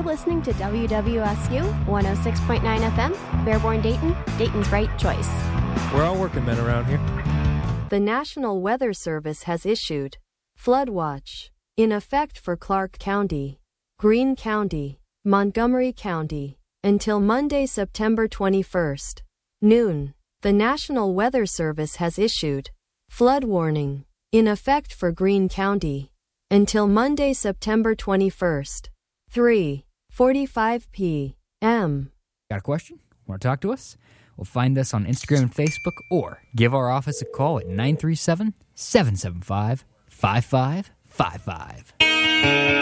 listening to WWSU 106.9 FM, Fairborn, Dayton, Dayton's right choice. We're all working men around here. The National Weather Service has issued flood watch in effect for Clark County, Greene County, Montgomery County, until Monday, September 21st, noon. The National Weather Service has issued flood warning in effect for Greene County until Monday, September 21st, 3:45 p.m. Got a question? Want to talk to us? Well, find us on Instagram and Facebook or give our office a call at 937-775-5555.